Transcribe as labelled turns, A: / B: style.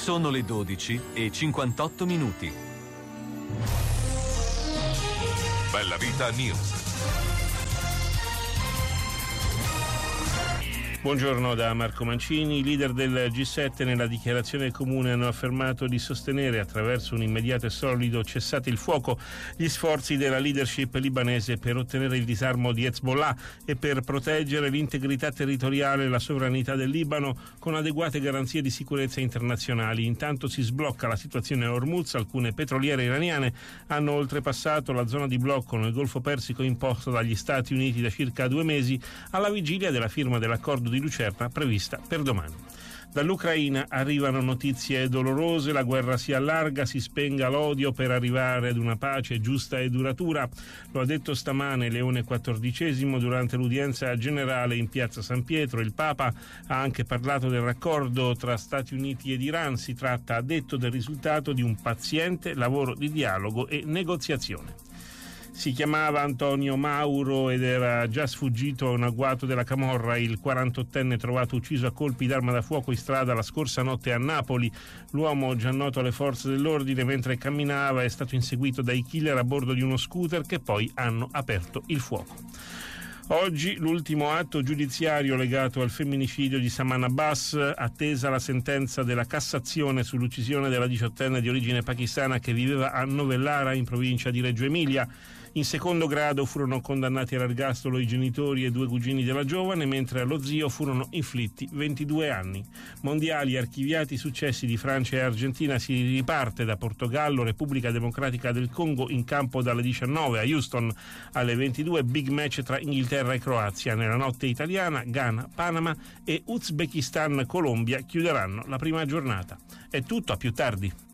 A: Sono le 12:58.
B: Bella Vita News.
C: Buongiorno da Marco Mancini. I leader del G7 nella dichiarazione comune hanno affermato di sostenere attraverso un immediato e solido cessate il fuoco gli sforzi della leadership libanese per ottenere il disarmo di Hezbollah e per proteggere l'integrità territoriale e la sovranità del Libano con adeguate garanzie di sicurezza internazionali. Intanto si sblocca la situazione a Hormuz. Alcune petroliere iraniane hanno oltrepassato la zona di blocco nel Golfo Persico imposta dagli Stati Uniti da circa 2 mesi alla vigilia della firma dell'accordo di Lucerna prevista per domani. Dall'Ucraina arrivano notizie dolorose, la guerra si allarga, si spenga l'odio per arrivare ad una pace giusta e duratura. Lo ha detto stamane Leone XIV durante l'udienza generale in piazza San Pietro. Il Papa ha anche parlato del raccordo tra Stati Uniti ed Iran. Si tratta, ha detto, del risultato di un paziente lavoro di dialogo e negoziazione. Si chiamava Antonio Mauro ed era già sfuggito a un agguato della camorra il 48enne trovato ucciso a colpi d'arma da fuoco in strada la scorsa notte a Napoli. L'uomo, già noto alle forze dell'ordine, mentre camminava è stato inseguito dai killer a bordo di uno scooter che poi hanno aperto il fuoco. Oggi l'ultimo atto giudiziario legato al femminicidio di Saman Abbas, attesa la sentenza della Cassazione sull'uccisione della 18enne di origine pakistana che viveva a Novellara in provincia di Reggio Emilia. In secondo grado furono condannati all'ergastolo i genitori e 2 cugini della giovane, mentre allo zio furono inflitti 22 anni. Mondiali, archiviati i successi di Francia e Argentina, si riparte da Portogallo, Repubblica Democratica del Congo in campo dalle 19 a Houston. Alle 22 big match tra Inghilterra e Croazia. Nella notte italiana Ghana, Panama e Uzbekistan, Colombia chiuderanno la prima giornata. È tutto, a più tardi.